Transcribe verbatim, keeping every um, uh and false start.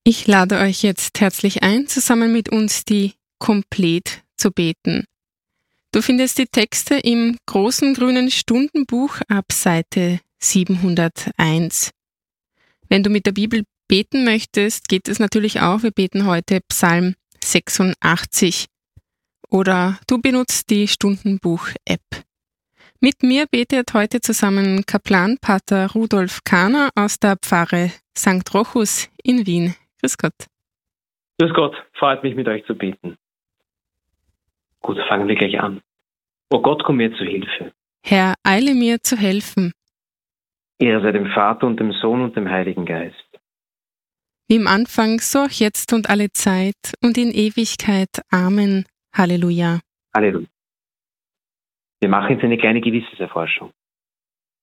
Ich lade euch jetzt herzlich ein, zusammen mit uns die Komplett zu beten. Du findest die Texte im großen grünen Stundenbuch ab Seite siebenhunderteins. Wenn du mit der Bibel beten möchtest, geht es natürlich auch. Wir beten heute Psalm sechsundachtzig. Oder du benutzt die Stundenbuch-App. Mit mir betet heute zusammen Kaplan Pater Rudolf Kahner aus der Pfarre Sankt Rochus in Wien. Grüß Gott. Grüß Gott, freut mich, mit euch zu beten. Gut, fangen wir gleich an. O Gott, komm mir zu Hilfe. Herr, eile mir zu helfen. Ehre sei dem Vater und dem Sohn und dem Heiligen Geist. Wie im Anfang, so auch jetzt und alle Zeit und in Ewigkeit. Amen. Halleluja. Halleluja. Wir machen jetzt eine kleine Gewisseserforschung.